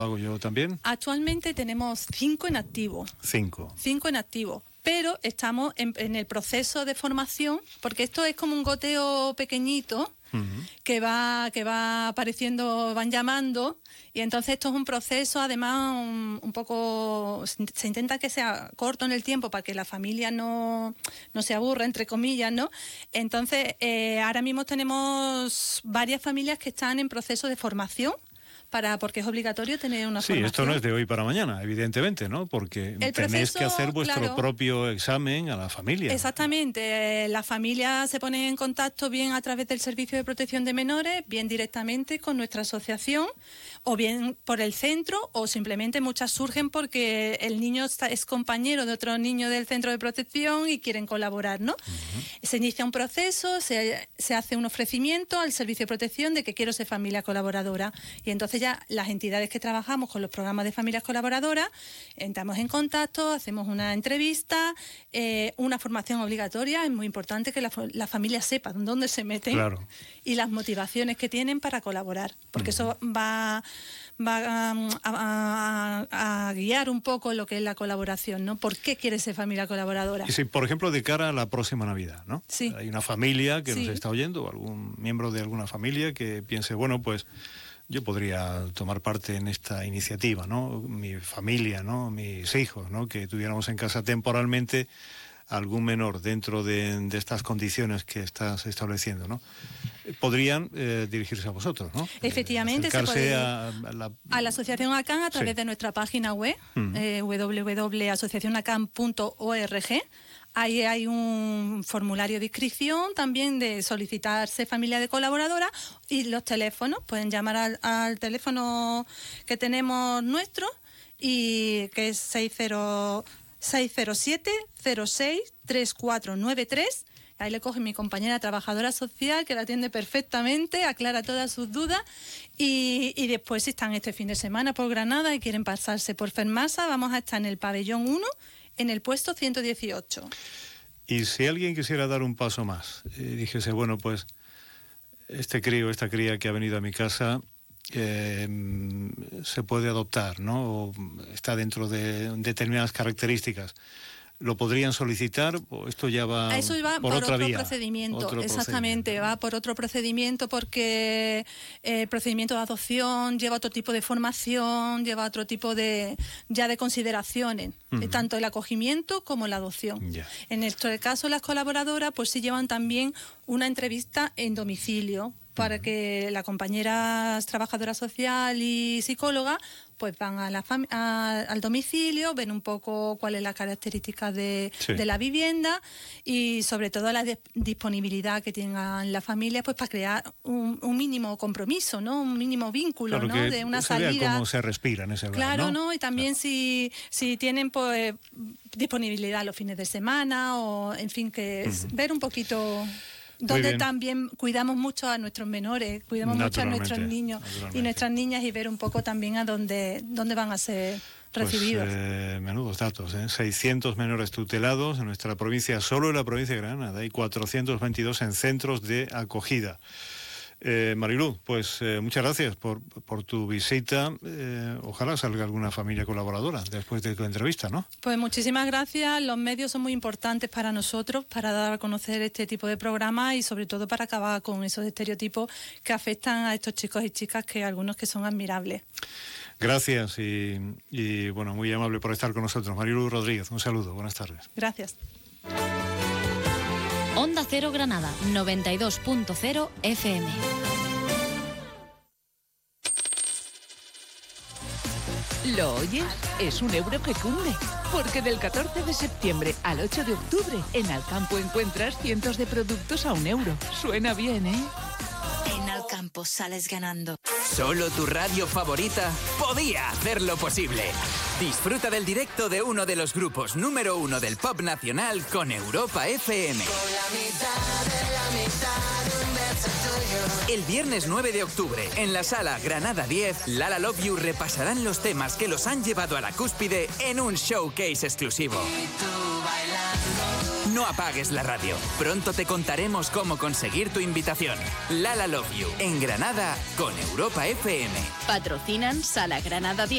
hago yo también. Actualmente tenemos 5 en activo. 5 en activo. Pero estamos en el proceso de formación, porque esto es como un goteo pequeñito que va apareciendo, van llamando, y entonces esto es un proceso, además, un poco, se intenta que sea corto en el tiempo para que la familia no se aburra, entre comillas, ¿no? Entonces, ahora mismo tenemos varias familias que están en proceso de formación, porque es obligatorio tener una formación. Sí, esto no es de hoy para mañana, evidentemente, ¿no? Porque tenéis que hacer vuestro propio examen a la familia. Exactamente. Las familias se ponen en contacto bien a través del Servicio de Protección de Menores, bien directamente con nuestra asociación, o bien por el centro, o simplemente muchas surgen porque el niño es compañero de otro niño del centro de protección y quieren colaborar, ¿no? Se inicia un proceso, se hace un ofrecimiento al Servicio de Protección de que quiero ser familia colaboradora, y entonces ya las entidades que trabajamos con los programas de familias colaboradoras entramos en contacto, hacemos una entrevista, una formación obligatoria. Es muy importante que la familia sepa dónde se meten, claro, y las motivaciones que tienen para colaborar, porque eso va a guiar un poco lo que es la colaboración, ¿no? ¿Por qué quiere ser familia colaboradora? Y si, por ejemplo, de cara a la próxima Navidad, ¿no? Sí. Hay una familia que sí. nos está oyendo, algún miembro de alguna familia que piense, bueno, pues yo podría tomar parte en esta iniciativa, ¿no? Mi familia, ¿no? Mis hijos, ¿no? Que tuviéramos en casa temporalmente algún menor dentro de estas condiciones que estás estableciendo, ¿no? Podrían dirigirse a vosotros, ¿no? Efectivamente, se puede a la Asociación ACAN a través de nuestra página web, www.asociacionacan.org. Ahí hay un formulario de inscripción también de solicitarse familia de colaboradora, y los teléfonos, pueden llamar al teléfono que tenemos nuestro, y que es 607-06-3493. Ahí le coge mi compañera trabajadora social, que la atiende perfectamente, aclara todas sus dudas, y después, si están este fin de semana por Granada y quieren pasarse por Fermasa, vamos a estar en el pabellón 1, en el puesto 118. Y si alguien quisiera dar un paso más, dijese, bueno, pues este crío, esta cría que ha venido a mi casa, se puede adoptar, ¿no? O está dentro de determinadas características. ¿Lo podrían solicitar o esto ya va Eso va por otra otro vía? procedimiento, exactamente, va por otro procedimiento, porque el procedimiento de adopción lleva otro tipo de formación, lleva otro tipo de consideraciones, tanto el acogimiento como la adopción. Yeah. En nuestro caso, las colaboradoras pues sí llevan también una entrevista en domicilio, para que la compañera trabajadora social y psicóloga pues van al domicilio, ven un poco cuál es la característica de la vivienda, y sobre todo la disponibilidad que tengan las familias, pues para crear un mínimo compromiso, ¿no? Un mínimo vínculo, claro, ¿no? De una salida. Vea cómo se respira en ese lugar, claro, ¿no? Y también si tienen pues disponibilidad los fines de semana, o en fin, que ver un poquito. Donde también cuidamos mucho a nuestros menores, cuidamos mucho a nuestros niños y nuestras niñas, y ver un poco también a dónde van a ser recibidos. Menudos datos, 600 menores tutelados en nuestra provincia, solo en la provincia de Granada, y 422 en centros de acogida. Mariluz, pues muchas gracias por tu visita. Ojalá salga alguna familia colaboradora después de tu entrevista, ¿no? Pues muchísimas gracias. Los medios son muy importantes para nosotros, para dar a conocer este tipo de programas, y sobre todo para acabar con esos estereotipos que afectan a estos chicos y chicas, que algunos que son admirables. Gracias y bueno, muy amable por estar con nosotros. Mariluz Rodríguez, un saludo, buenas tardes. Gracias. Onda Cero Granada, 92.0 FM. ¿Lo oyes? Es €1 que cunde. Porque del 14 de septiembre al 8 de octubre, en Alcampo encuentras cientos de productos a €1. Suena bien, ¿eh? En Alcampo sales ganando. Solo tu radio favorita podía hacerlo posible. Disfruta del directo de uno de los grupos número 1 del pop nacional con Europa FM. El viernes 9 de octubre, en la sala Granada 10, Lala Love You repasarán los temas que los han llevado a la cúspide en un showcase exclusivo. No apagues la radio. Pronto te contaremos cómo conseguir tu invitación. Lala Love You, en Granada, con Europa FM. Patrocinan Sala Granada 10.